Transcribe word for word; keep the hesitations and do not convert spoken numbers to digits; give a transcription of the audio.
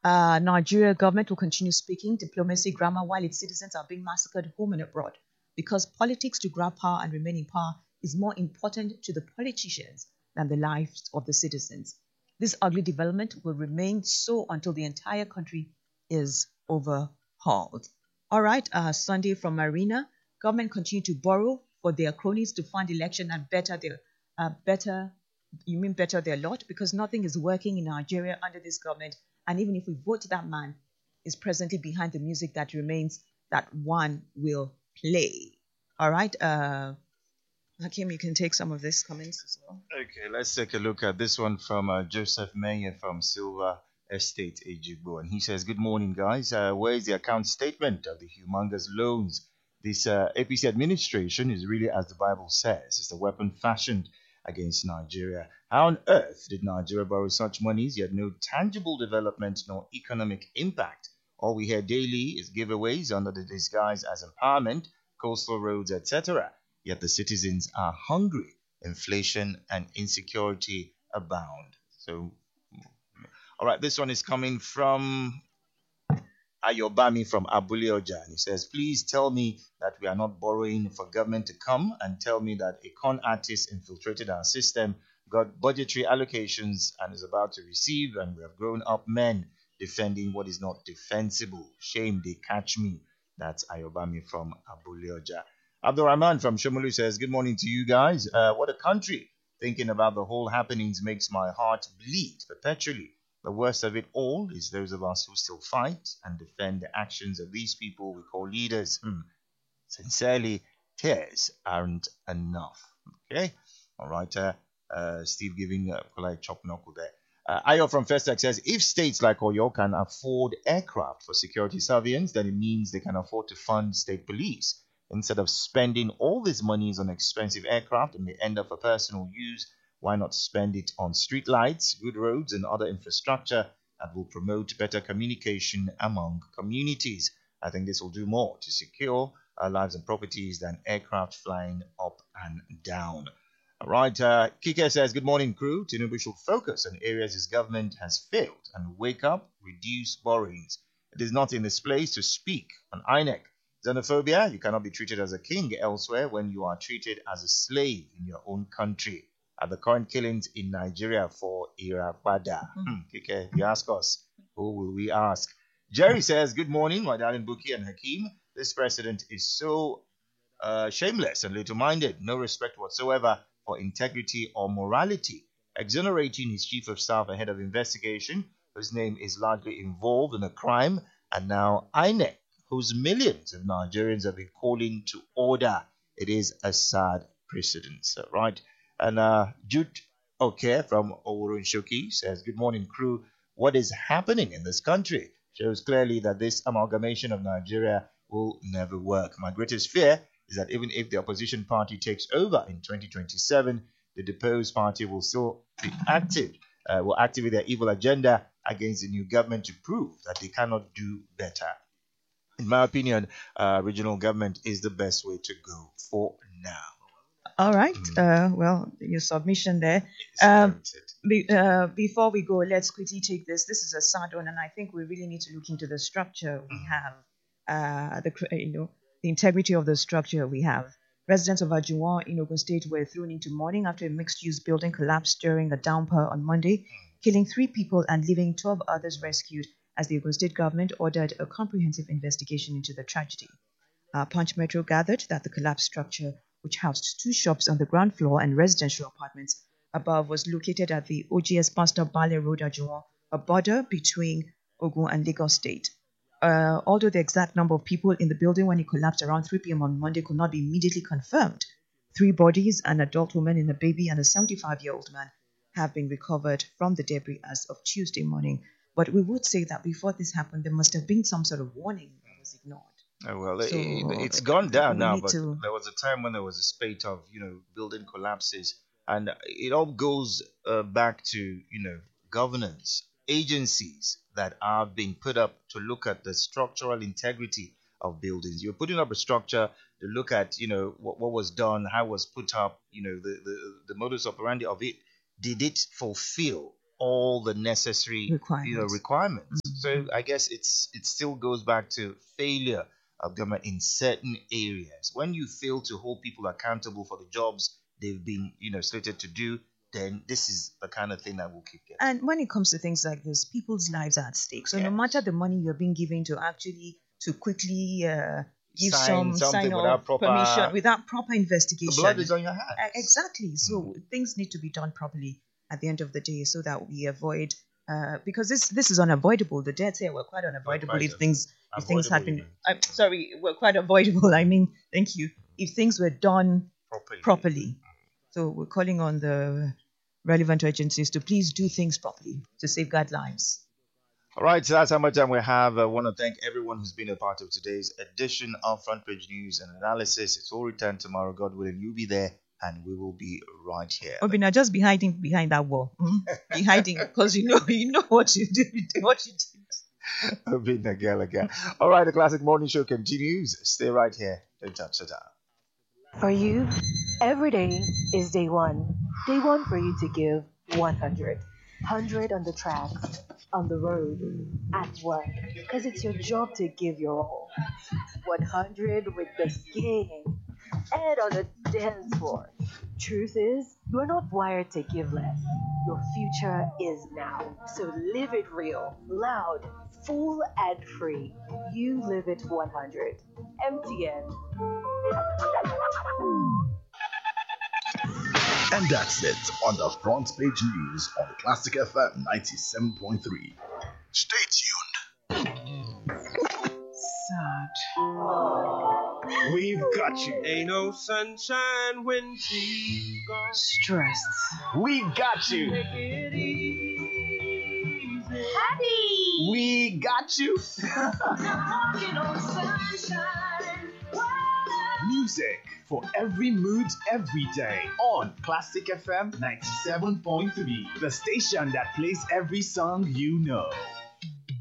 Uh, Nigeria government will continue speaking diplomacy grammar while its citizens are being massacred home and abroad because politics to grab power and remain in power is more important to the politicians than the lives of the citizens. This ugly development will remain so until the entire country is overhauled. All right, uh, Sunday from Marina. Government continue to borrow for their cronies to fund election and better their uh, better. You mean better their lot because nothing is working in Nigeria under this government. And even if we vote that man is presently behind the music that remains, that one will play. All right, uh, Hakim, you can take some of these comments as well. Okay, let's take a look at this one from uh, Joseph Mayer from Silver Estate, Ejigbo. And he says, good morning, guys. Uh, where is the account statement of the humongous loans? This uh, A P C administration is really, as the Bible says, it's a weapon fashioned against Nigeria. How on earth did Nigeria borrow such monies, yet no tangible development nor economic impact? All we hear daily is giveaways under the disguise as empowerment, coastal roads, et cetera. Yet the citizens are hungry. Inflation and insecurity abound. So, all right, this one is coming from Ayobami from Abule Oja. He says, please tell me that we are not borrowing for government to come and tell me that a con artist infiltrated our system, got budgetary allocations and is about to receive, and we have grown up men defending what is not defensible. Shame they catch me. That's Ayobami from Abule Oja. Abdurrahman from Shomolu says, good morning to you guys. Uh, what a country. Thinking about the whole happenings makes my heart bleed perpetually. The worst of it all is those of us who still fight and defend the actions of these people we call leaders. Hmm. Sincerely, tears aren't enough. Okay? All right. Uh, uh, Steve giving a polite chop knuckle there. Uh, Ayo from Festac says, if states like Oyo can afford aircraft for security surveillance, then it means they can afford to fund state police. Instead of spending all these monies on expensive aircraft and they end up for personal use, why not spend it on street lights, good roads, and other infrastructure that will promote better communication among communities? I think this will do more to secure our lives and properties than aircraft flying up and down. All right, uh, Kike says, good morning, crew. Tinubu should focus on areas his government has failed and wake up, reduce borrowings. It is not in this place to speak on I N E C. Xenophobia, you cannot be treated as a king elsewhere when you are treated as a slave in your own country. At the current killings in Nigeria for Irapada. Hmm, okay, you ask us, who will we ask? Jerry says, good morning, my darling Buki and Hakeem. This president is so uh, shameless and little-minded, no respect whatsoever for integrity or morality, exonerating his chief of staff ahead of investigation, whose name is largely involved in a crime, and now I N E C, whose millions of Nigerians have been calling to order. It is a sad precedent, right? And uh, Jude Oke from Owurun Shoki says, good morning, crew. What is happening in this country shows clearly that this amalgamation of Nigeria will never work. My greatest fear is that even if the opposition party takes over in twenty twenty-seven, the deposed party will still be active, uh, will activate their evil agenda against the new government to prove that they cannot do better. In my opinion, uh, regional government is the best way to go for now. All right. Mm. Uh, well, your submission there. Um, be, uh, before we go, let's quickly take this. This is a sad one, and I think we really need to look into the structure we have, uh, the you know the integrity of the structure we have. Residents of Ajuwan in Ogun State were thrown into mourning after a mixed-use building collapsed during a downpour on Monday, killing three people and leaving twelve others rescued, as the Ogun State government ordered a comprehensive investigation into the tragedy. Uh, Punch Metro gathered that the collapsed structure, which housed two shops on the ground floor and residential apartments above, was located at the O G S Pastor Bale Road, Ajuwan, a border between Ogun and Lagos State. Uh, although the exact number of people in the building when it collapsed around three p.m. on Monday could not be immediately confirmed, three bodies, an adult woman and a baby, and a seventy-five-year-old man have been recovered from the debris as of Tuesday morning. But we would say that before this happened, there must have been some sort of warning that was ignored. Oh, well, so, it, it's gone down now, but to... there was a time when there was a spate of, you know, building collapses, and it all goes uh, back to, you know, governance, agencies that are being put up to look at the structural integrity of buildings. You're putting up a structure to look at, you know, what, what was done, how it was put up, you know, the, the, the modus operandi of it. Did it fulfill all the necessary requirements. you know requirements. Mm-hmm. So I guess it's it still goes back to failure of government in certain areas. When you fail to hold people accountable for the jobs they've been you know slated to do, then this is the kind of thing that will keep getting. And when it comes to things like this, people's lives are at stake. So Yes. no matter the money you're being given to actually to quickly uh, give Sign some something sign without off proper- permission without proper The investigation. blood is on your hands. Uh, exactly. So things need to be done properly at the end of the day, so that we avoid. Uh, because this this is unavoidable. The deaths here were quite unavoidable quite if things if things had avoidable, been. you I'm sorry, were quite avoidable. I mean, thank you. If things were done Properly. properly. So we're calling on the relevant agencies to please do things properly to safeguard lives. All right, so that's how much time we have. I want to thank everyone who's been a part of today's edition of Front Page News and Analysis. It's all returned tomorrow, God willing. You'll be there, and we will be right here. Obina, just be hiding behind that wall. Mm? Be hiding because you know you know what you do, what you did. Obina Gallagher. All right, the Classic Morning Show continues. Stay right here. Don't touch the dial. For you, every day is day one. Day one for you to give one hundred. one hundred on the track, on the road, at work. Because it's your job to give your all. one hundred with the gang. And on the dance floor. Truth is, you're not wired to give less. Your future is now. So live it real, loud, full and free. You live it one hundred. M T N. And that's it on the Front Page News on Classic F M ninety-seven point three. Stay tuned. Sad. We've got you. Ain't no sunshine when she's gone. Stressed. We got you. Take it easy. Happy! We got you. Walking on sunshine. Music for every mood, every day on Classic F M ninety-seven point three, the station that plays every song you know.